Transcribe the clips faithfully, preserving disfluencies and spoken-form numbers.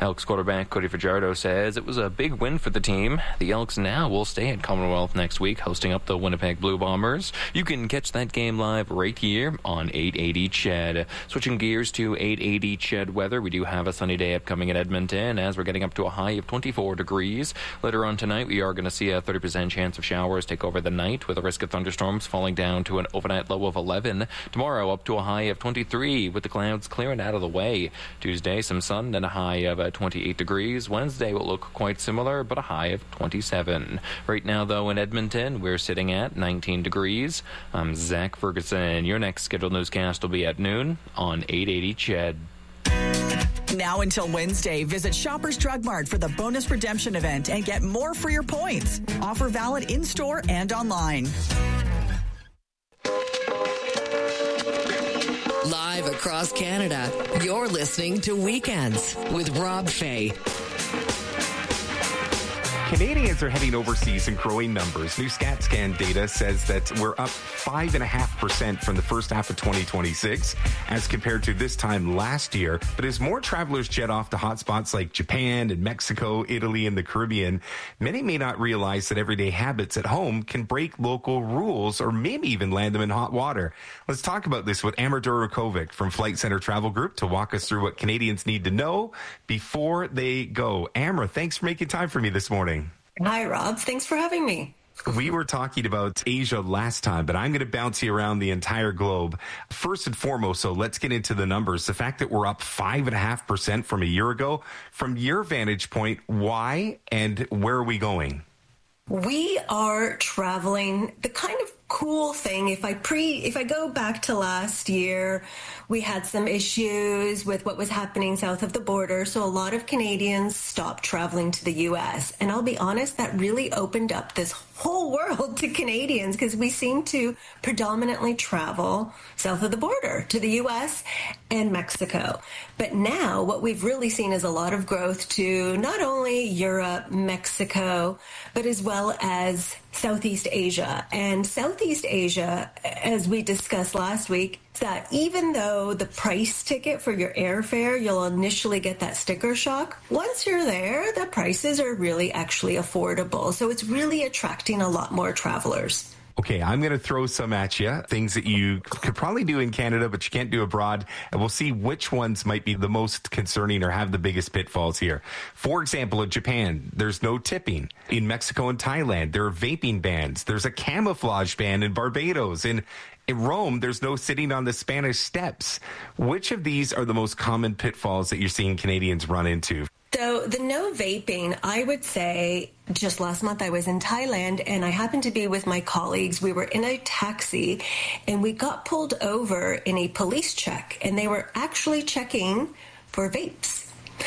Elks quarterback Cody Fajardo says it was a big win for the team. The Elks now will stay at Commonwealth next week, hosting up the Winnipeg Blue Bombers. You can catch that game live right here on eight eighty C H E D. Switching gears to eight eighty C H E D weather, we do have a sunny day upcoming in Edmonton as we're getting up to a high of twenty-four degrees. Later on tonight, we are going to see a thirty percent chance of showers take over the night with a risk of thunderstorms falling down to an overnight low of eleven. Tomorrow, up to a high of twenty-three with the clouds clearing out of the way. Tuesday, some sun and a high of uh, twenty-eight degrees. Wednesday will look quite similar, but a high of twenty-seven. Right now, though, in Edmonton, we're sitting at nineteen degrees. I'm Zach Ferguson. Your next scheduled newscast will be at noon on eight eighty C H E D. Now until Wednesday, visit Shoppers Drug Mart for the bonus redemption event and get more for your points. Offer valid in-store and online. Live across Canada, you're listening to Weekends with Rob Fay. Canadians are heading overseas in growing numbers. New StatScan data says that we're up five point five percent from the first half of twenty twenty-six as compared to this time last year. But as more travelers jet off to hotspots like Japan and Mexico, Italy, and the Caribbean, many may not realize that everyday habits at home can break local rules or maybe even land them in hot water. Let's talk about this with Amber Durakovic from Flight Centre Travel Group to walk us through what Canadians need to know before they go. Amber, thanks for making time for me this morning. Hi, Rob. Thanks for having me. We were talking about Asia last time, but I'm going to bounce you around the entire globe. First and foremost, so let's get into the numbers. The fact that we're up five point five percent from a year ago, from your vantage point, why and where are we going? We are traveling. The kind of cool thing, if I pre, if I go back to last year, we had some issues with what was happening south of the border. So a lot of Canadians stopped traveling to the U S. And I'll be honest, that really opened up this whole world to Canadians because we seem to predominantly travel south of the border to the U S and Mexico. But now what we've really seen is a lot of growth to not only Europe, Mexico, but as well as Southeast Asia. And Southeast Asia, as we discussed last week, is that even though the price ticket for your airfare, you'll initially get that sticker shock, once you're there, the prices are really actually affordable. So it's really attracting a lot more travelers. Okay, I'm going to throw some at you, things that you could probably do in Canada, but you can't do abroad, and we'll see which ones might be the most concerning or have the biggest pitfalls here. For example, in Japan, there's no tipping. In Mexico and Thailand, there are vaping bans. There's a camouflage ban in Barbados. In In Rome, there's no sitting on the Spanish steps. Which of these are the most common pitfalls that you're seeing Canadians run into? So the no vaping, I would say just last month I was in Thailand and I happened to be with my colleagues. We were in a taxi and we got pulled over in a police check and they were actually checking for vapes.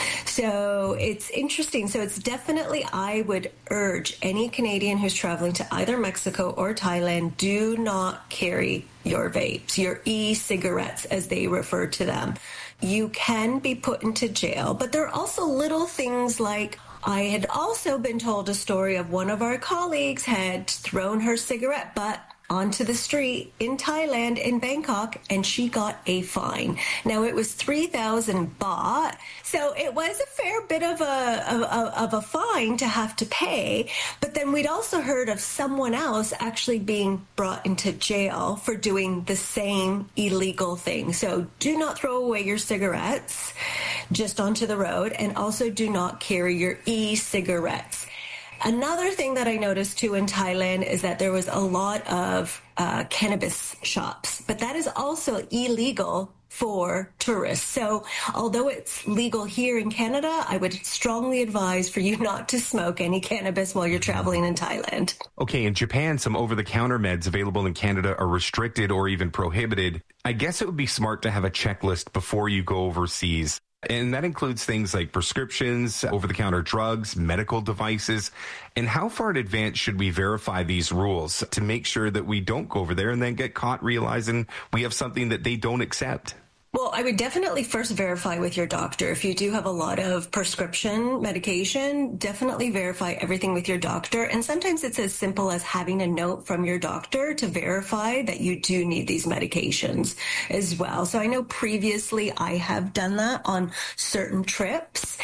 So it's interesting. So it's definitely, I would urge any Canadian who's traveling to either Mexico or Thailand, do not carry your vapes, your e-cigarettes as they refer to them. You can be put into jail, but there are also little things like, I had also been told a story of one of our colleagues had thrown her cigarette butt onto the street in Thailand, in Bangkok, and she got a fine. Now, it was three thousand baht, so it was a fair bit of a, of, of a fine to have to pay, but then we'd also heard of someone else actually being brought into jail for doing the same illegal thing. So do not throw away your cigarettes just onto the road, and also do not carry your e-cigarettes. Another thing that I noticed too in Thailand is that there was a lot of uh, cannabis shops, but that is also illegal for tourists. So although it's legal here in Canada, I would strongly advise for you not to smoke any cannabis while you're traveling in Thailand. Okay, in Japan, some over-the-counter meds available in Canada are restricted or even prohibited. I guess it would be smart to have a checklist before you go overseas. And that includes things like prescriptions, over-the-counter drugs, medical devices. And how far in advance should we verify these rules to make sure that we don't go over there and then get caught realizing we have something that they don't accept? Well, I would definitely first verify with your doctor. If you do have a lot of prescription medication, definitely verify everything with your doctor. And sometimes it's as simple as having a note from your doctor to verify that you do need these medications as well. So I know previously I have done that on certain trips.